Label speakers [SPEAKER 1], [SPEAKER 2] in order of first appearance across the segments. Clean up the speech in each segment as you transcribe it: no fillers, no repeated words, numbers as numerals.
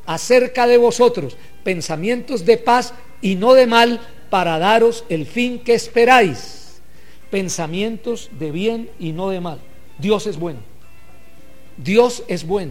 [SPEAKER 1] acerca de vosotros pensamientos de paz y no de mal, para daros el fin que esperáis. Pensamientos de bien y no de mal. Dios es bueno. Dios es bueno.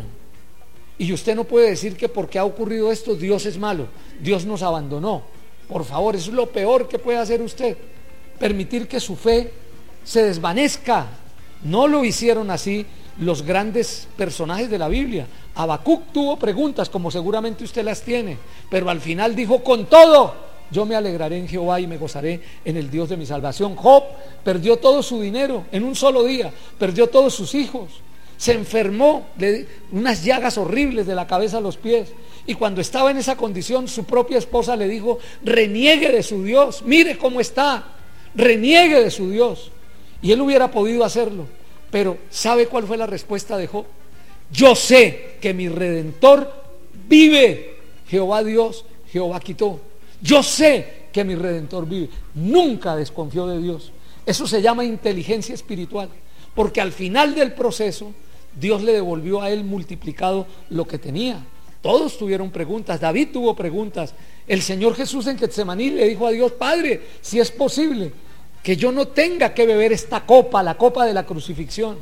[SPEAKER 1] Y usted no puede decir que porque ha ocurrido esto Dios es malo, Dios nos abandonó. Por favor, eso es lo peor que puede hacer usted, permitir que su fe se desvanezca. No lo hicieron así los grandes personajes de la Biblia. Habacuc tuvo preguntas, como seguramente usted las tiene, pero al final dijo: con todo, yo me alegraré en Jehová y me gozaré en el Dios de mi salvación. Job perdió todo su dinero en un solo día, perdió todos sus hijos, se enfermó de unas llagas horribles de la cabeza a los pies, y cuando estaba en esa condición, su propia esposa le dijo: reniegue de su Dios, mire cómo está, reniegue de su Dios. Y él hubiera podido hacerlo, pero ¿sabe cuál fue la respuesta de Job? Yo sé que mi Redentor vive. Jehová Dios, Jehová quitó. Yo sé que mi Redentor vive. Nunca desconfió de Dios. Eso se llama inteligencia espiritual, porque al final del proceso Dios le devolvió a él multiplicado lo que tenía. Todos tuvieron preguntas. David tuvo preguntas. El Señor Jesús en Getsemaní le dijo a Dios: Padre, si es posible que yo no tenga que beber esta copa, la copa de la crucifixión,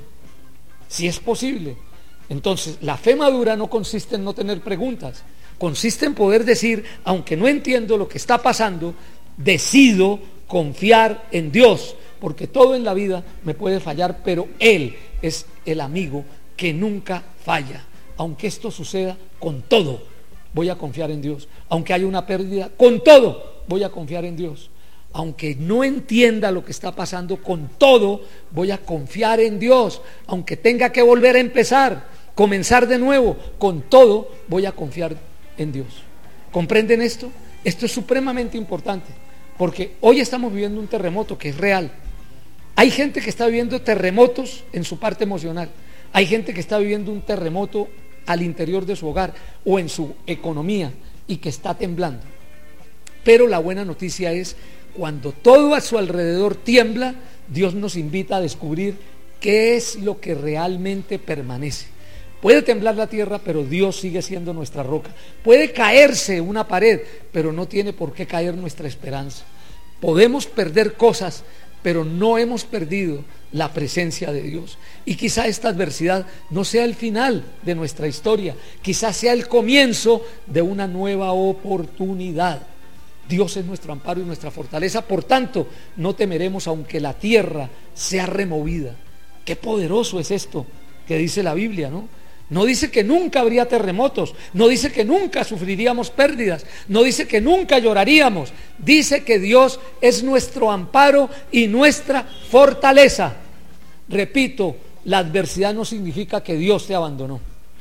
[SPEAKER 1] si es posible. Entonces, la fe madura no consiste en no tener preguntas, consiste en poder decir: aunque no entiendo lo que está pasando, decido confiar en Dios, porque todo en la vida me puede fallar, pero Él es el amigo que nunca falla. Aunque esto suceda, con todo voy a confiar en Dios. Aunque haya una pérdida, con todo voy a confiar en Dios. Aunque no entienda lo que está pasando, con todo voy a confiar en Dios. Aunque tenga que volver a empezar, comenzar de nuevo, con todo voy a confiar en Dios. ¿Comprenden esto? Esto es supremamente importante, porque hoy estamos viviendo un terremoto que es real. Hay gente que está viviendo terremotos en su parte emocional. Hay gente que está viviendo un terremoto al interior de su hogar o en su economía y que está temblando. Pero la buena noticia es: cuando todo a su alrededor tiembla, Dios nos invita a descubrir qué es lo que realmente permanece. Puede temblar la tierra, pero Dios sigue siendo nuestra roca. Puede caerse una pared, pero no tiene por qué caer nuestra esperanza. Podemos perder cosas, pero no hemos perdido la presencia de Dios. Y quizá esta adversidad no sea el final de nuestra historia, quizá sea el comienzo de una nueva oportunidad. Dios es nuestro amparo y nuestra fortaleza, por tanto no temeremos aunque la tierra sea removida. Qué poderoso es esto que dice la Biblia, ¿no? No dice que nunca habría terremotos, no dice que nunca sufriríamos pérdidas, no dice que nunca lloraríamos. Dice que Dios es nuestro amparo y nuestra fortaleza. Repito, la adversidad no significa que Dios te abandonó.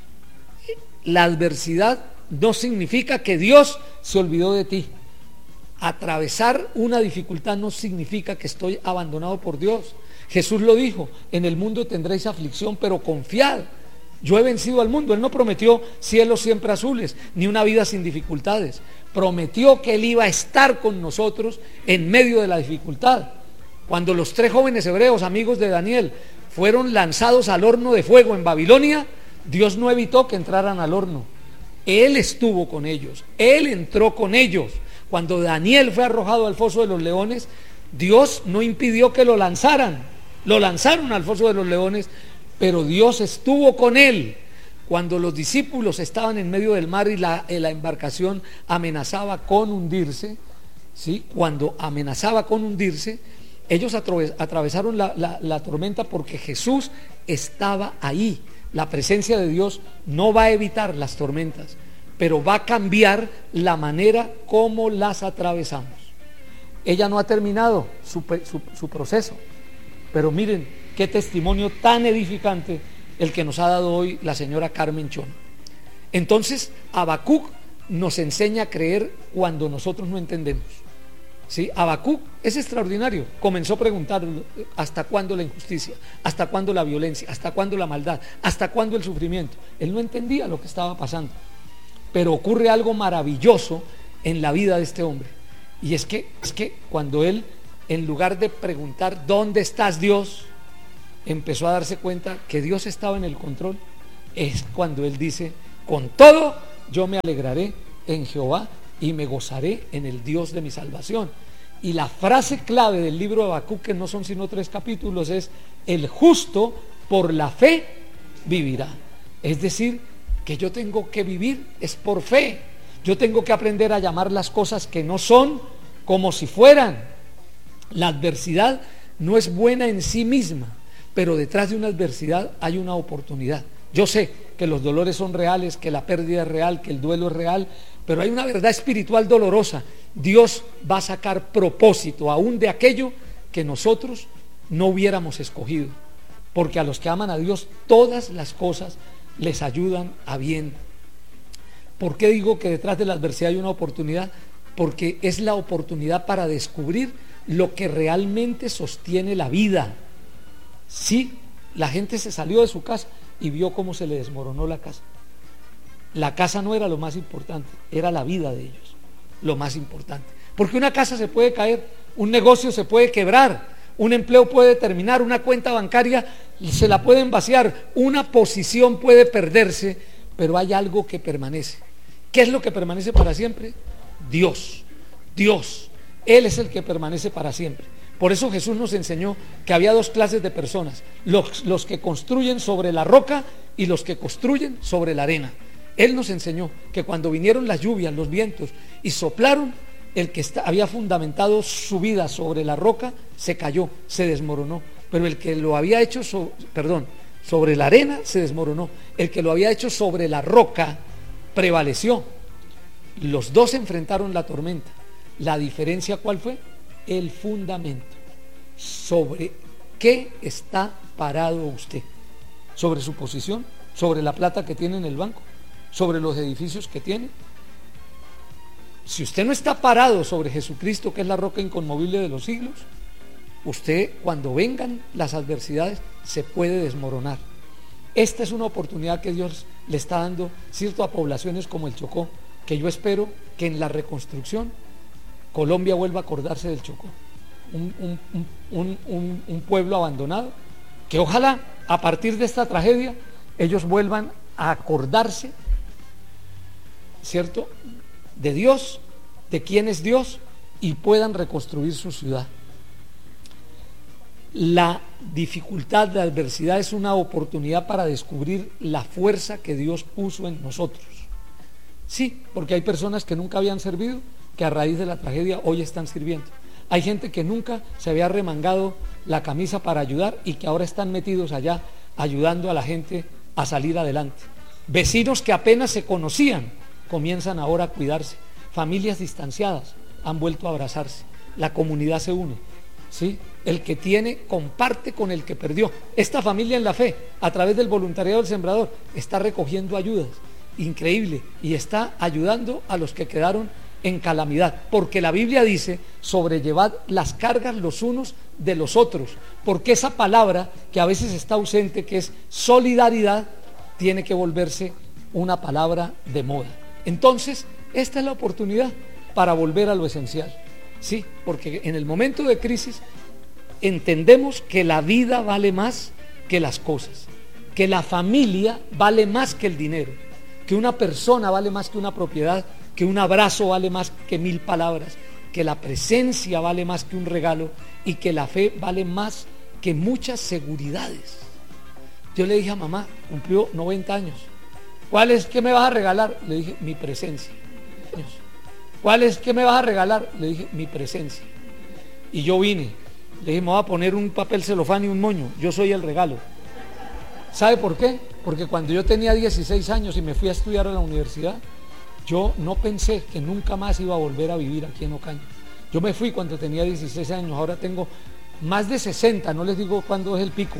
[SPEAKER 1] La adversidad no significa que Dios se olvidó de ti. Atravesar una dificultad no significa que estoy abandonado por Dios. Jesús lo dijo: en el mundo tendréis aflicción, pero confiad, yo he vencido al mundo. Él no prometió cielos siempre azules, ni una vida sin dificultades. Prometió que Él iba a estar con nosotros en medio de la dificultad. Cuando los 3 jóvenes hebreos, amigos de Daniel, fueron lanzados al horno de fuego en Babilonia, Dios no evitó que entraran al horno. Él estuvo con ellos, Él entró con ellos. Cuando Daniel fue arrojado al foso de los leones, Dios no impidió que lo lanzaran. Lo lanzaron al foso de los leones, pero Dios estuvo con él. Cuando los discípulos estaban en medio del mar y la embarcación amenazaba con hundirse, ¿sí? Cuando amenazaba con hundirse, ellos atravesaron la tormenta porque Jesús estaba ahí. La presencia de Dios no va a evitar las tormentas, pero va a cambiar la manera como las atravesamos. Ella no ha terminado su proceso, pero miren qué testimonio tan edificante el que nos ha dado hoy la señora Carmen Chón. Entonces, Habacuc nos enseña a creer cuando nosotros no entendemos. ¿Sí? Habacuc es extraordinario. Comenzó a preguntar: ¿hasta cuándo la injusticia? ¿Hasta cuándo la violencia? ¿Hasta cuándo la maldad? ¿Hasta cuándo el sufrimiento? Él no entendía lo que estaba pasando. Pero ocurre algo maravilloso en la vida de este hombre, y es que cuando él, en lugar de preguntar ¿dónde estás, Dios?, empezó a darse cuenta que Dios estaba en el control. Es cuando él dice: con todo yo me alegraré en Jehová y me gozaré en el Dios de mi salvación. Y la frase clave del libro de Habacuc, que no son sino 3 capítulos, es: el justo por la fe vivirá. Es decir, que yo tengo que vivir es por fe. Yo tengo que aprender a llamar las cosas que no son como si fueran. La adversidad no es buena en sí misma, pero detrás de una adversidad hay una oportunidad. Yo sé que los dolores son reales, que la pérdida es real, que el duelo es real, pero hay una verdad espiritual dolorosa. Dios va a sacar propósito aún de aquello que nosotros no hubiéramos escogido, porque a los que aman a Dios todas las cosas les ayudan a bien. ¿Por qué digo que detrás de la adversidad hay una oportunidad? Porque es la oportunidad para descubrir lo que realmente sostiene la vida. Sí, la gente se salió de su casa y vio cómo se le desmoronó la casa. La casa no era lo más importante, era la vida de ellos lo más importante. Porque una casa se puede caer, un negocio se puede quebrar, un empleo puede terminar, una cuenta bancaria se la pueden vaciar, una posición puede perderse, pero hay algo que permanece. ¿Qué es lo que permanece para siempre? Dios. Dios. Él es el que permanece para siempre. Por eso Jesús nos enseñó que había 2 clases de personas: los que construyen sobre la roca y los que construyen sobre la arena. Él nos enseñó que cuando vinieron las lluvias, los vientos y soplaron, el que había fundamentado su vida sobre la roca se cayó, se desmoronó. Pero el que lo había hecho sobre la arena se desmoronó. El que lo había hecho sobre la roca prevaleció. Los dos enfrentaron la tormenta. La diferencia, ¿cuál fue? El fundamento. ¿Sobre qué está parado usted? ¿Sobre su posición? ¿Sobre la plata que tiene en el banco? ¿Sobre los edificios que tiene? Si usted no está parado sobre Jesucristo, que es la roca inconmovible de los siglos, usted, cuando vengan las adversidades, se puede desmoronar. Esta es una oportunidad que Dios le está dando, cierto, a poblaciones como el Chocó, que yo espero que en la reconstrucción Colombia vuelva a acordarse del Chocó, un pueblo abandonado, que ojalá a partir de esta tragedia ellos vuelvan a acordarse, ¿cierto?, de Dios, de quién es Dios, y puedan reconstruir su ciudad. La dificultad, la adversidad es una oportunidad para descubrir la fuerza que Dios puso en nosotros. Sí, porque hay personas que nunca habían servido, que a raíz de la tragedia hoy están sirviendo. Hay gente que nunca se había remangado la camisa para ayudar y que ahora están metidos allá ayudando a la gente a salir adelante. Vecinos que apenas se conocían comienzan ahora a cuidarse. Familias distanciadas han vuelto a abrazarse. La comunidad se une, ¿sí? El que tiene comparte con el que perdió. Esta familia en la fe, a través del voluntariado del Sembrador, está recogiendo ayudas, increíble, y está ayudando a los que quedaron en calamidad, porque la Biblia dice: sobrellevad las cargas los unos de los otros, porque esa palabra que a veces está ausente, que es solidaridad, tiene que volverse una palabra de moda. Entonces, esta es la oportunidad para volver a lo esencial, sí, porque en el momento de crisis entendemos que la vida vale más que las cosas, que la familia vale más que el dinero, que una persona vale más que una propiedad, que un abrazo vale más que 1000 palabras, que la presencia vale más que un regalo y que la fe vale más que muchas seguridades. Yo le dije a mamá, cumplió 90 años, ¿cuál es que me vas a regalar? Le dije, mi presencia. ¿Cuál es que me vas a regalar? Le dije, mi presencia. Y yo vine, le dije, me voy a poner un papel celofán y un moño, yo soy el regalo. ¿Sabe por qué? Porque cuando yo tenía 16 años y me fui a estudiar a la universidad, yo no pensé que nunca más iba a volver a vivir aquí en Ocaña. Yo me fui cuando tenía 16 años, ahora tengo más de 60, no les digo cuándo es el pico.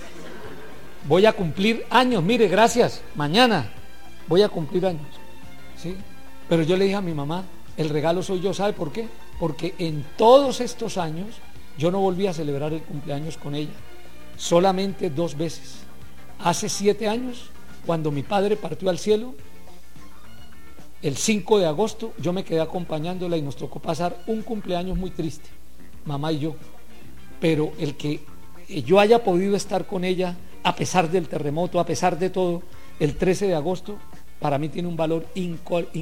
[SPEAKER 1] Voy a cumplir años, mire, gracias, mañana voy a cumplir años, ¿sí? Pero yo le dije a mi mamá, el regalo soy yo. ¿Sabe por qué? Porque en todos estos años yo no volví a celebrar el cumpleaños con ella, solamente 2 veces. Hace 7 años, cuando mi padre partió al cielo, el 5 de agosto, yo me quedé acompañándola y nos tocó pasar un cumpleaños muy triste, mamá y yo. Pero el que yo haya podido estar con ella a pesar del terremoto, a pesar de todo, el 13 de agosto para mí tiene un valor incalculable.